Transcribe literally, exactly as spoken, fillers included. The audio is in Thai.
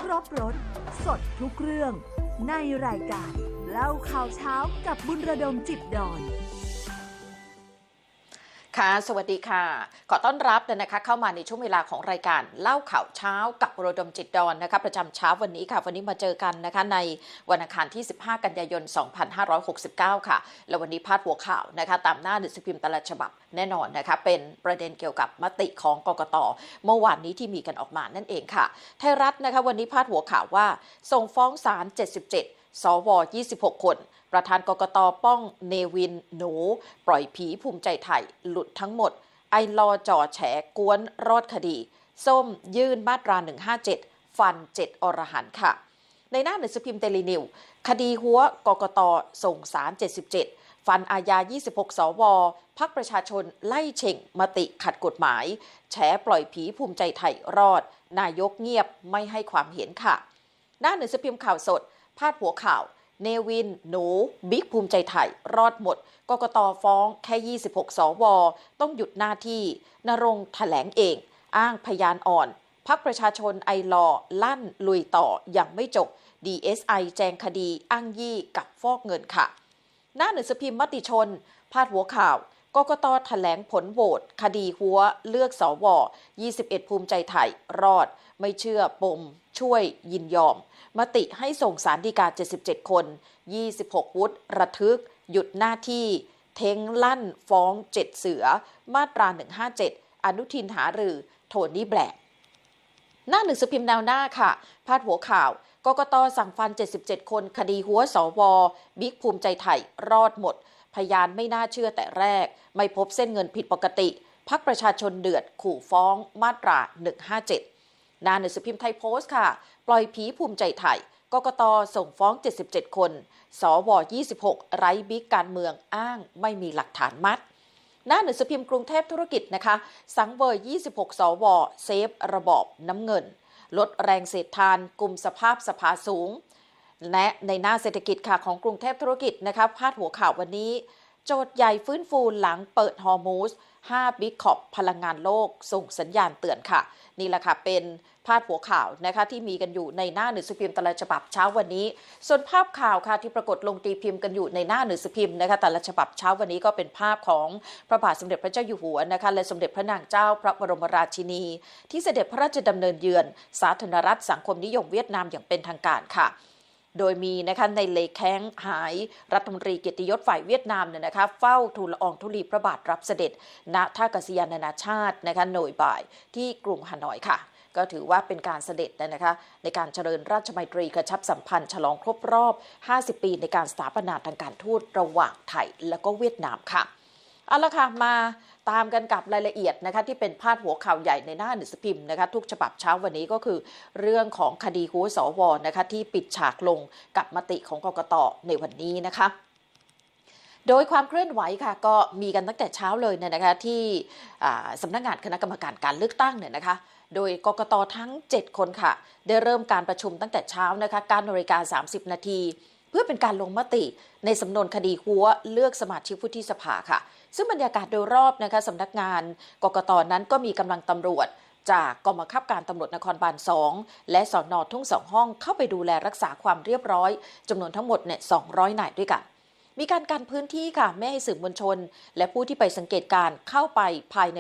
รบรสสดทุกเรื่องในรายการเล่าข่าวเช้ากับบุญระดมจิตดอนค่ะสวัสดีค่ะขอต้อนรับนะคะเข้ามาในช่วงเวลาของรายการเล่าข่าวเช้ากับบุญระดมจิตดอนนะคะประจำเช้าวันนี้ค่ะวันนี้มาเจอกันนะคะในวันอังคารที่สิบห้ากันยายนสองพันห้าร้อยหกสิบเก้าค่ะแล้ววันนี้พาดหัวข่าวนะคะตามหน้าหนังสือพิมพ์แต่ละฉบับแน่นอนนะคะเป็นประเด็นเกี่ยวกับมติของกกต.เมื่อวานนี้ที่มีกันออกมานั่นเองค่ะไทยรัฐนะคะวันนี้พาดหัวข่าวว่าส่งฟ้องศาลเจ็ดสิบเจ็ดสวยี่สิบหกคนประธานกกต.ป้องเนวินหนูปล่อยผีภูมิใจไทยหลุดทั้งหมดไอลอจ่อแฉกวนรอดคดีส้มยื่นมาตราหนึ่งห้าเจ็ดฟันเจ็ดอรหันต์ค่ะในหน้าหนังสือพิมพ์เดลินิวคดีหัวกกต.ส่งศาลเจ็ดสิบเจ็ดฟันอาญายี่สิบหกสวพรรคประชาชนไล่เฉ่งมติขัดกฎหมายแฉปล่อยผีภูมิใจไทยรอดนายกเงียบไม่ให้ความเห็นค่ะหน้าหนังสือพิมพ์ข่าวสดพาดหัวข่าวเนวินหนูบิ๊กภูมิใจไทยรอดหมดกกต.ฟ้องแค่ยี่สิบหกสวต้องหยุดหน้าที่ณรงค์แถลงเองอ้างพยานอ่อนพรรคประชาชนไอลอลั่นลุยต่อยังไม่จบ ดี เอส ไอ แจงคดีอ้างยี่กับฟอกเงินค่ะหน้าหนังสือพิมพ์มติชนพาดหัวข่าวกกต.แถลงผลโหวตคดีหัวเลือกสวยี่สิบเอ็ดภูมิใจไทยรอดไม่เชื่อปมช่วยยินยอมมติให้ส่งศาลฎีกาเจ็ดสิบเจ็ดคนยี่สิบหกวุฒิระทึกหยุดหน้าที่เท้งลั่นฟ้องเจ็ดเสือมาตราหนึ่งห้าเจ็ดอนุทินหารือโทนี่แบล็กหน้าหนึ่งสือพิมพ์แนวหน้าค่ะพาดหัวข่าวกกต.สั่งฟันเจ็ดสิบเจ็ดคนคดีหัวสวบิ๊กภูมิใจไทยรอดหมดพยานไม่น่าเชื่อแต่แรกไม่พบเส้นเงินผิดปกติพรรคประชาชนเดือดขู่ฟ้องมาตราหนึ่งห้าเจ็ดหน้าหนังสือพิมพ์ไทยโพสต์ค่ะปล่อยผีภูมิใจไทยกกต.ส่งฟ้องเจ็ดสิบเจ็ดคนสวยี่สิบหกไร้บิ๊กการเมืองอ้างไม่มีหลักฐานมัดหน้าหนังสือพิมพ์กรุงเทพธุรกิจนะคะสังเวยยี่สิบหกสวเซฟระบอบน้ำเงินลดแรงเสียดทานกลุ่มสภาพสภาสูงและในหน้าเศรษฐกิจค่ะของกรุงเทพธุรกิจนะคะพาดหัวข่าววันนี้โจทย์ใหญ่ฟื้นฟูหลังเปิดฮอร์มูสห้าบิ๊กขอบพลังงานโลกส่งสัญญาณเตือนค่ะนี่แหละค่ะเป็นพาดหัวข่าวนะคะที่มีกันอยู่ในหน้าหนังสือพิมพ์แต่ละฉบับเช้าวันนี้ส่วนภาพข่าวค่ะที่ปรากฏลงตีพิมพ์กันอยู่ในหน้าหนังสือพิมพ์นะคะแต่ละฉบับเช้าวันนี้ก็เป็นภาพของพระบาทสมเด็จพระเจ้าอยู่หัวนะคะและสมเด็จพระนางเจ้าพระบรมราชินีที่เสด็จพระราชดำเนินเยือนสาธารณรัฐสังคมนิยมเวียดนามอย่างเป็นทางการค่ะโดยมีนะคะในเลแข้งหายรัฐมนตรีเกียรติยศฝ่ายเวียดนามเนี่ยนะคะเฝ้าทูลละอองธุลีพระบาทรับเสด็จณท่าอากาศยานนานาชาตินะคะโนยบ่ายที่กรุงฮานอยค่ะก็ถือว่าเป็นการเสด็จนะคะในการเจริญราชมัยตรีกระชับสัมพันธ์ฉลองครบรอบห้าสิบปีในการสถาปนาทางการทูตระหว่างไทยและก็เวียดนามค่ะเอาละค่ะมาตามกันกับรายละเอียดนะคะที่เป็นพาดหัวข่าวใหญ่ในหน้าหนังสือพิมพ์นะคะทุกฉบับเช้าวันนี้ก็คือเรื่องของคดีหัวสวนะคะที่ปิดฉากลงกับมติของกกต.ในวันนี้นะคะโดยความเคลื่อนไหวค่ะก็มีกันตั้งแต่เช้าเลยนะคะที่สำนักงานคณะกรรมการการเลือกตั้งเนี่ยนะคะโดยกกต.ทั้งเจ็ดคนค่ะได้เริ่มการประชุมตั้งแต่เช้านะคะเก้านาฬิกาสามสิบนาทีเพื่อเป็นการลงมติในสำนวนคดีหัวเลือกสมาชิกวุฒิสภาค่ะซึ่งบรรยากาศโดยรอบนะคะสำนักงานกกต.นั้นก็มีกำลังตำรวจจากกองบังคับการตำรวจนครบาลสองและสน.ทุ่งสองห้องเข้าไปดูแลรักษาความเรียบร้อยจำนวนทั้งหมดเนี่ยสองร้อยนายด้วยกันมีการกันพื้นที่ค่ะไม่ให้สื่อมวลชนและผู้ที่ไปสังเกตการเข้าไปภายใน